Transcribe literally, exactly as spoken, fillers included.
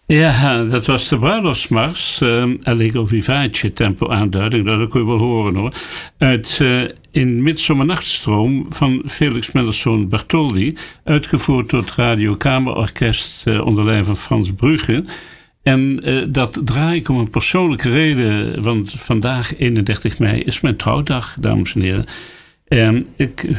Ja, dat was de bruiloftsmars. Uh, Allegro vivace, tempo aanduiding. Dat kun je wel horen hoor. Uit uh, In Midsomernachtstroom van Felix Mendelssohn Bartholdy. Uitgevoerd door het Radio Kamerorkest uh, onder leiding van Frans Brugge. En uh, dat draai ik om een persoonlijke reden. Want vandaag, eenendertig mei, is mijn trouwdag, dames en heren. En ik